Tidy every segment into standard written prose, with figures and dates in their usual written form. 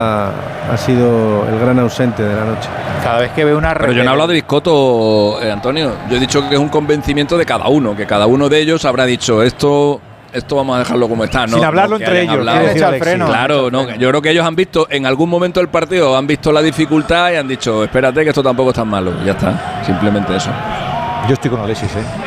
ha sido el gran ausente de la noche. Cada vez que veo una... Pero yo no he hablado de Biscotto, Antonio. Yo he dicho que es un convencimiento de cada uno, que cada uno de ellos habrá dicho esto vamos a dejarlo como está, ¿no? Sin hablarlo entre ellos. Claro, no, yo creo que ellos han visto en algún momento del partido, han visto la dificultad y han dicho, espérate que esto tampoco es tan malo. Ya está, simplemente eso. Yo estoy con Alexis,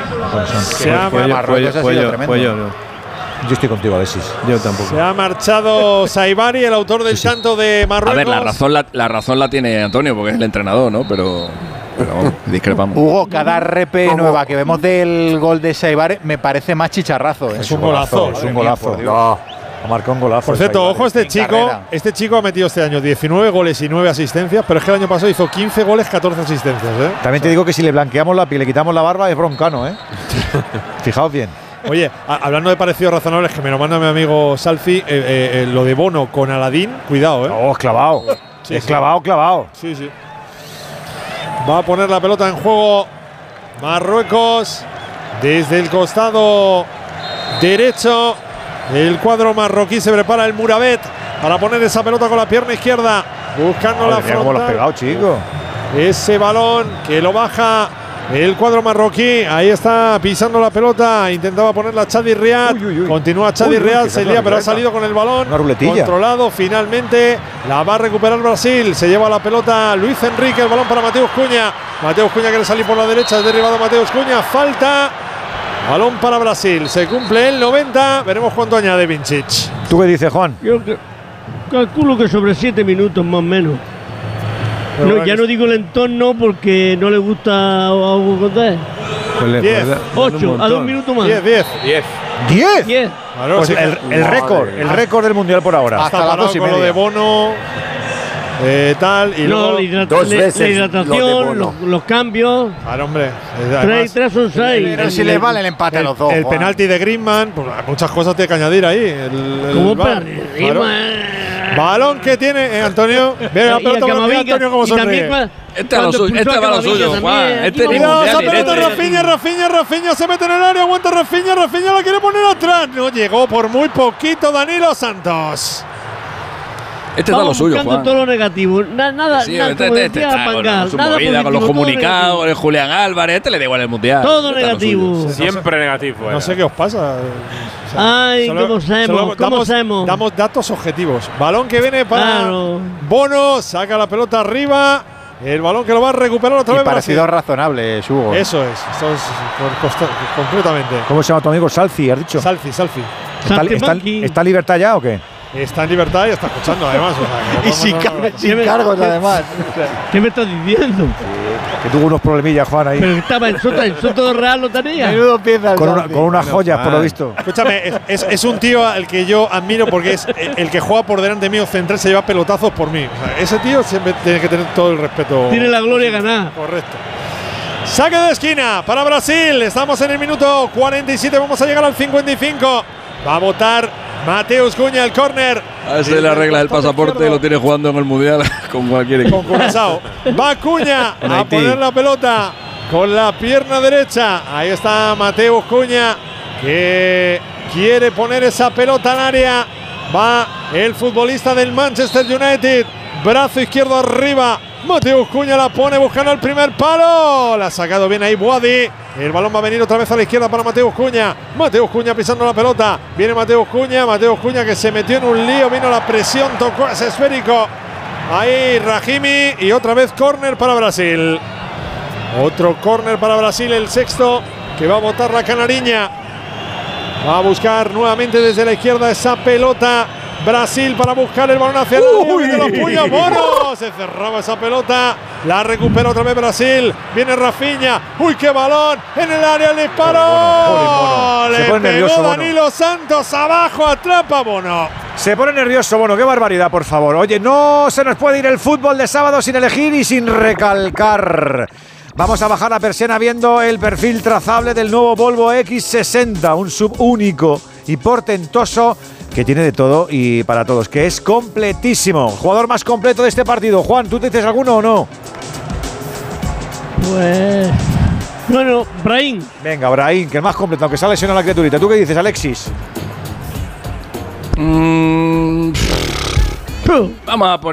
Yo estoy contigo, Alexis. Yo tampoco. Se ha marchado Saibari, el autor del tanto de Marruecos. A ver, la razón la tiene Antonio, porque es el entrenador, ¿no? Pero vamos, discrepamos. Hugo, cada RP nueva que vemos del gol de Saibari me parece más chicharrazo. Es un golazo. Es un golazo. Ha marcado un golazo. Por cierto, ojo, este chico ha metido este año 19 goles y 9 asistencias, pero es que el año pasado hizo 15 goles, 14 asistencias. También te digo que si le blanqueamos la piel, le quitamos la barba, es broncano, Fijaos bien. Oye, hablando de parecidos razonables, que me lo manda mi amigo Salfi, lo de Bono con Aladín, cuidado, Oh, es clavado. Sí, clavado. Sí. Va a poner la pelota en juego Marruecos desde el costado derecho. El cuadro marroquí se prepara el Murabet para poner esa pelota con la pierna izquierda, buscando la frontal. ¿Cómo lo has pegado, chico? Ese balón que lo baja el cuadro marroquí, ahí está pisando la pelota, intentaba ponerla Chadi Riad, continúa Chadi Riad, se lía, pero ha salido con el balón controlado, finalmente la va a recuperar Brasil, se lleva la pelota Luis Enrique, el balón para Mateus Cunha que le salió por la derecha, es derribado Mateus Cunha, falta, balón para Brasil, se cumple el 90, veremos cuánto añade Vincic. ¿Tú qué dices, Juan? Yo calculo que sobre 7 minutos más o menos. No, ya no digo el entorno porque no le gusta a Hugo Condé. 8, a 2 minutos más. 10. Claro, pues el récord del mundial por ahora. Hasta las 2:30. Lo de Bono, tal. Y luego la hidratación, los cambios. Claro, hombre. 3 son 6. Pero si les vale el empate a los dos. El penalti de Griezmann, pues muchas cosas tiene que añadir ahí. ¿Cómo balón que tiene Antonio. Ve la pelota con Antonio como sonríe. Este va lo suyo, Juan. Cuidado, esa pelota Rafinha se mete en el área, aguanta Rafinha la quiere poner atrás. No llegó por muy poquito Danilo Santos. Este es lo suyo, Juan. Todo lo negativo. Nada, sí, con los comunicados, con el Julián Álvarez. Le da igual el mundial. Todo negativo. Siempre negativo. No sé qué os pasa. Ay, ¿cómo sabemos? Damos datos objetivos. Balón que viene para Bono, saca la pelota arriba. El balón que lo va a recuperar otra vez. Parecido razonable, Hugo. Eso es completamente. ¿Cómo se llama tu amigo? Salfi, has dicho. Salfi. ¿Está en libertad ya o qué? Está en libertad y está escuchando además. Y sin cargos además. ¿Qué me estás diciendo? Que tuvo unos problemillas, Juan, ahí. Pero estaba en Soto Real, lo tenía. Menudo pieza. Con unas joyas, por lo visto. Escúchame, es un tío al que yo admiro porque es el que juega por delante mío central, se lleva pelotazos por mí. O sea, ese tío siempre tiene que tener todo el respeto. Tiene la gloria ganada. Correcto. Saque de esquina para Brasil. Estamos en el minuto 47. Vamos a llegar al 55. Va a votar Mateus Cunha el córner. Esa es la regla del pasaporte, lo tiene jugando en el mundial con cualquier equipo. Con Curazao. Va Cunha a poner la pelota con la pierna derecha. Ahí está Mateus Cunha que quiere poner esa pelota al área. Va el futbolista del Manchester United. Brazo izquierdo arriba. Mateus Cunha la pone buscando el primer palo. La ha sacado bien ahí Boadi. El balón va a venir otra vez a la izquierda para Mateus Cunha. Mateus Cunha pisando la pelota. Viene Mateus Cunha que se metió en un lío. Vino la presión, tocó ese esférico. Ahí Rahimi y otra vez córner para Brasil. Otro córner para Brasil, el sexto que va a botar la canariña. Va a buscar nuevamente desde la izquierda esa pelota. Brasil para buscar el balón hacia el área. De los puños, Bono. Se cerraba esa pelota. La recupera otra vez Brasil. Viene Rafinha. ¡Uy, qué balón! En el área el disparo. Le pegó Danilo Santos abajo. Atrapa Bono. Se pone nervioso Bono. ¡Qué barbaridad, por favor! Oye, no se nos puede ir el fútbol de sábado sin elegir y sin recalcar. Vamos a bajar la persiana viendo el perfil trazable del nuevo Volvo X60. Un sub único y portentoso que tiene de todo y para todos, que es completísimo. Jugador más completo de este partido. Juan, ¿tú te dices alguno o no? Pues... bueno, Brahim. Venga, Brahim, que es más completo, aunque se ha lesionado la criaturita. ¿Tú qué dices, Alexis? Vamos a poner